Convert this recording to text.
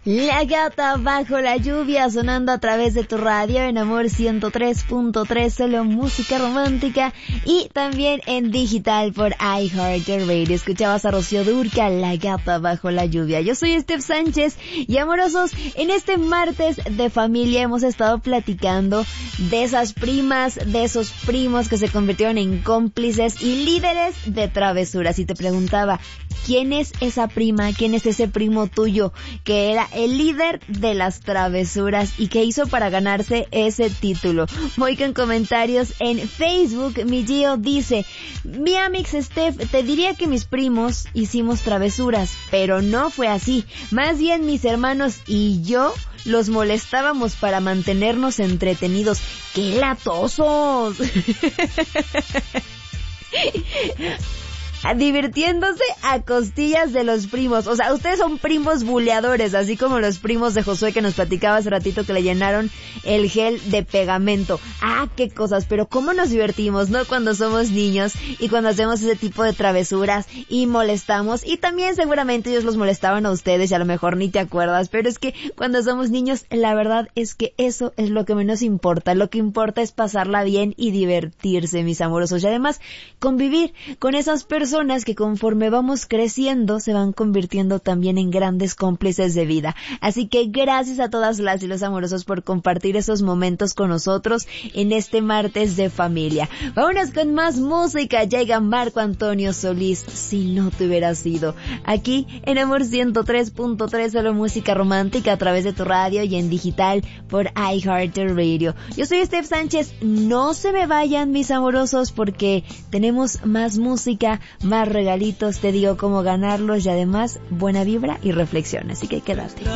La Gata bajo la lluvia, sonando a través de tu radio en Amor 103.3, solo música romántica, y también en digital por iHeartRadio. Escuchabas a Rocío Dúrcal, La Gata bajo la lluvia. Yo soy Steph Sánchez y, amorosos, en este martes de familia hemos estado platicando de esas primas, de esos primos que se convirtieron en cómplices y líderes de travesuras. Y te preguntaba, ¿quién es esa prima? ¿Quién es ese primo tuyo que era el líder de las travesuras y que hizo para ganarse ese título? Voy con comentarios en Facebook. Mi Gio dice: mi amix Steph, te diría que mis primos hicimos travesuras, pero no fue así. Más bien mis hermanos y yo los molestábamos para mantenernos entretenidos. ¡Qué latosos! Divirtiéndose a costillas de los primos. O sea, ustedes son primos buleadores, así como los primos de Josué que nos platicaba hace ratito que le llenaron el gel de pegamento. Ah, qué cosas, pero cómo nos divertimos, ¿no? Cuando somos niños y cuando hacemos ese tipo de travesuras y molestamos. Y también seguramente ellos los molestaban a ustedes y a lo mejor ni te acuerdas, pero es que cuando somos niños, la verdad es que eso es lo que menos importa. Lo que importa es pasarla bien y divertirse, mis amorosos. Y además, convivir con esas personas que conforme vamos creciendo se van convirtiendo también en grandes cómplices de vida. Así que gracias a todas las y los amorosos por compartir esos momentos con nosotros en este martes de familia. Vámonos con más música. Llega Marco Antonio Solís, Si no te hubiera sido, aquí en Amor 103.3, solo música romántica a través de tu radio y en digital por iHeartRadio. Yo soy Steph Sánchez. No se me vayan, mis amorosos, porque tenemos más música, más regalitos, te digo cómo ganarlos y además buena vibra y reflexión, así que quédate.